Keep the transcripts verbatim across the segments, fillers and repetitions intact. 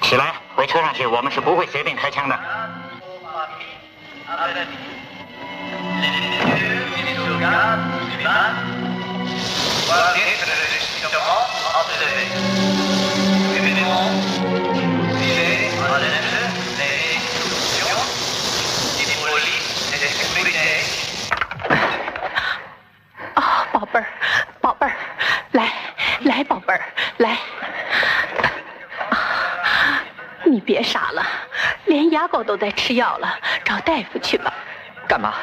起来，回车上去，我们是不会随便开枪的。 啊，宝贝儿，宝贝儿，来来，宝贝儿，来。啊，你别傻了，连牙膏都在吃药了，找大夫去吧。 干嘛？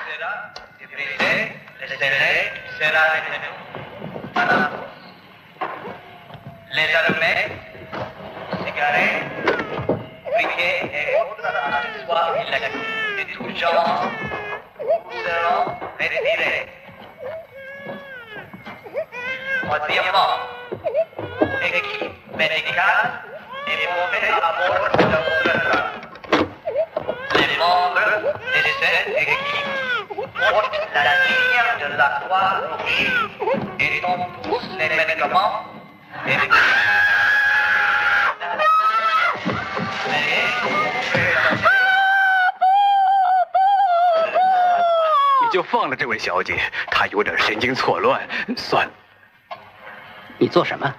Troisièmement, l'équipe médicale est formée à bord de l'opérateur. Les membres de cette équipe portent la ligne de la Croix-Rouge et ont tous les médicaments et les 你就放了这位小姐，她有点神经错乱。算了。 你做什么？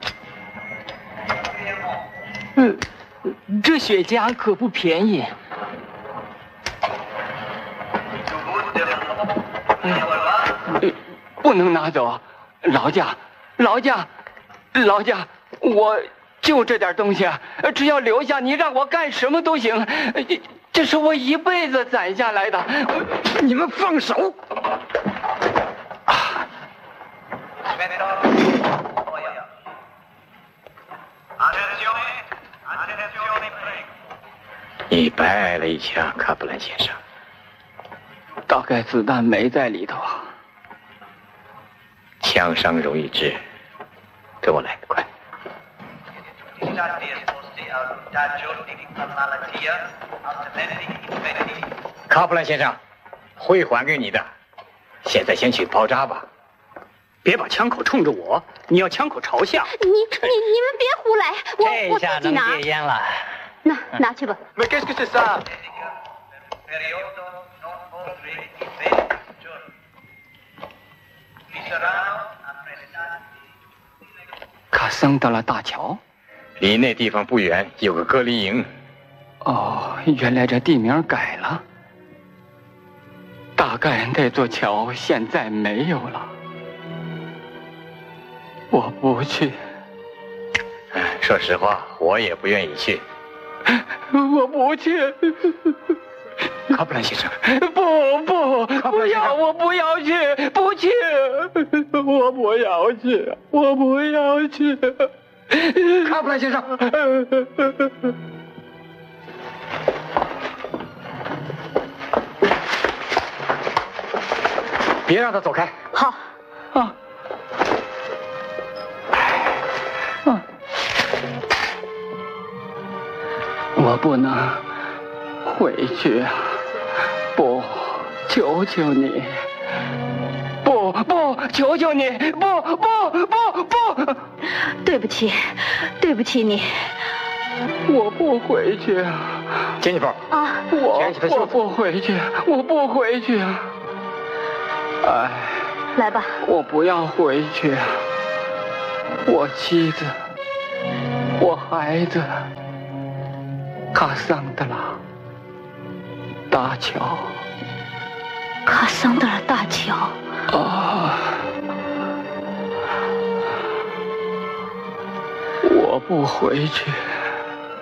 嗯，这雪茄可不便宜。嗯，不能拿走，劳驾，劳驾，劳驾，我就这点东西啊，只要留下，你让我干什么都行。这是我一辈子攒下来的。 你们放手！啊！ 你白挨了一枪，卡普兰先生。 大概子弹没在里头。 枪伤容易治，跟我来，快！卡普兰先生，会还给你的。现在先去包扎吧。 别把枪口冲着我，你要枪口朝下。 你你你们别胡来，我我自己拿。 这下能戒烟了。 那拿去吧。 Mais qu'est-ce que c'est ça？ 卡桑德拉大桥， 离那地方不远有个隔离营。 哦，原来这地名改了。大概那座桥现在没有了。我不去。 说实话，我也不愿意去。 我不去。 卡普兰先生， 不不，不要，我不要去，不去，我不要去，我不要去。 卡普兰先生，别让他走开。 好。 啊。啊。我不能回去啊！不，求求你！不不，求求你！不不不不！ 对不起，对不起你。 我不回去啊！ 杰尼弗啊！ 我我不回去，我不回去啊！哎， 来吧， 我不要回去啊！我妻子，我孩子。卡桑德拉大桥， 卡桑德拉大桥啊！我不回去。